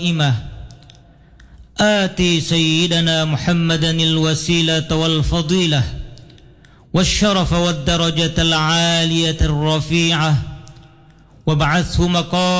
الدائمة آتي سيدنا محمدا الوسيلة والفضيلة والشرف والدرجة العالية الرفيعة وابعثه مقام